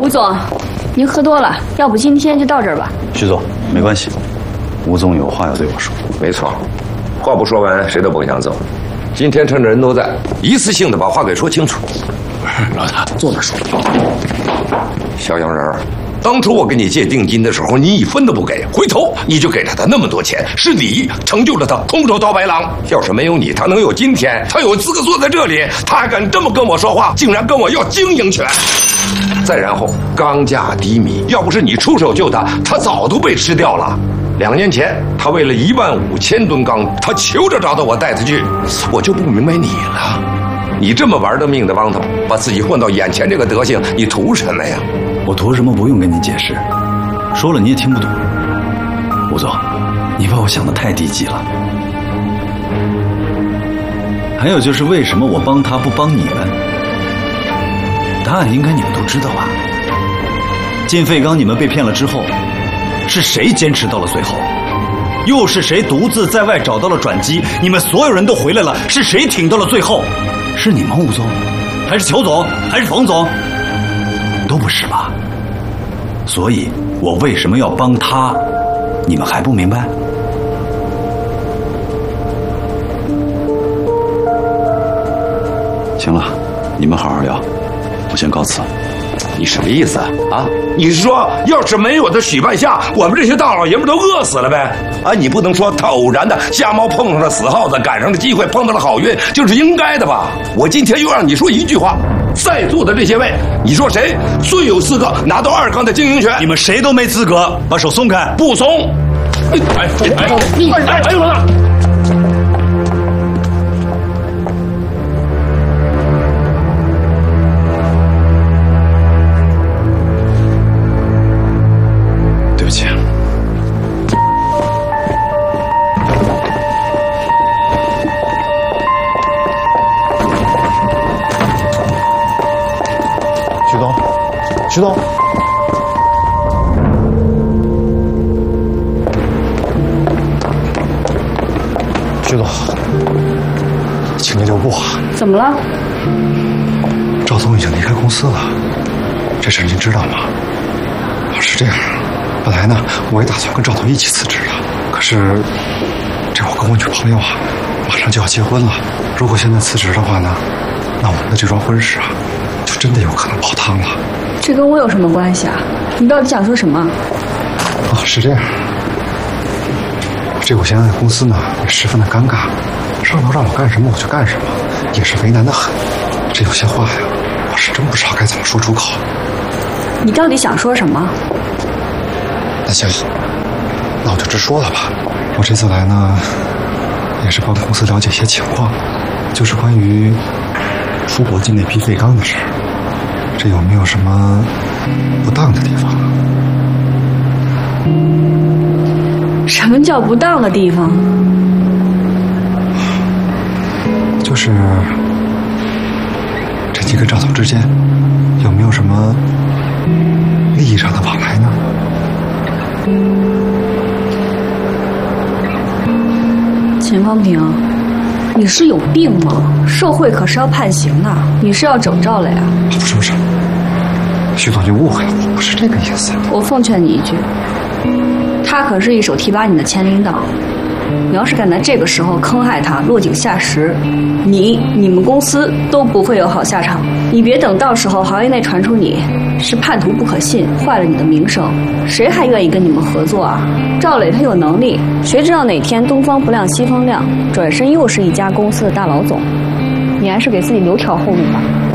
吴总，您喝多了，要不今天就到这儿吧。 徐总，没关系，吴总有话要对我说。 没错，话不说完，谁都不想走。今天趁着人都在，一次性的把话给说清楚。 老大，坐那说。 小洋人儿，当初我跟你借定金的时候，你一分都不给，回头你就给了他那么多钱，是你成就了他空手套白狼。要是没有你，他能有今天？他有资格坐在这里？他还敢这么跟我说话，竟然跟我要经营权。再然后，钢价低迷，要不是你出手救他，他早都被吃掉了。2年前，他为了15000吨钢，他求着找到我带他去，我就不明白你了。你这么玩的命的帮他，把自己混到眼前这个德行，你图什么呀？ 我图什么不用跟你解释，说了你也听不懂。吴总，你把我想得太低级了。还有就是为什么我帮他不帮你们？答案应该你们都知道吧？进废钢你们被骗了之后，是谁坚持到了最后？又是谁独自在外找到了转机？你们所有人都回来了，是谁挺到了最后？是你们吴总，还是裘总，还是冯总？都不是吧？所以我为什么要帮他，你们还不明白？行了，你们好好聊，我先告辞。 你什么意思啊？你是说，要是没有他许半夏，我们这些大老爷们都饿死了呗？啊，你不能说他偶然的瞎猫碰上了死耗子，赶上了机会，碰到了好运，就是应该的吧？我今天又让你说一句话，在座的这些位，你说谁最有资格拿到2钢的经营权？ 你们谁都没资格，把手松开！ 不松！哎，呦老大！ 对不起。 徐总，徐总，请您留步啊！ 怎么了？ 赵总已经离开公司了，这事您知道吗？是这样，本来呢，我也打算跟赵总一起辞职的，可是这我跟我女朋友啊，马上就要结婚了，如果现在辞职的话呢，那我们的这桩婚事啊，就真的有可能泡汤了。 这跟我有什么关系啊？你到底想说什么？ 是这样，这我现在在公司呢也十分的尴尬，上头让我干什么我就干什么，也是为难的很。这有些话呀，我是真不知道该怎么说出口。 你到底想说什么？ 那行，那我就直说了吧。我这次来呢，也是帮公司了解一些情况，就是关于出国境内批废钢的事儿。这有没有什么不当的地方？ 什么叫不当的地方？ 就是陈吉跟赵总之间有没有什么利益上的往来呢？ 钱方平，你是有病吗？受贿可是要判刑的，你是要整赵了呀？ 不是，徐总就误会了，不是这个意思。 我奉劝你一句，他可是一手提拔你的千灵党，你要是敢在这个时候坑害他，落井下石，你们公司都不会有好下场。你别等到时候行业内传出你是叛徒不可信，坏了你的名声，谁还愿意跟你们合作啊？赵磊他有能力，谁知道哪天东方不亮西方亮，转身又是一家公司的大老总。你还是给自己留条后路吧。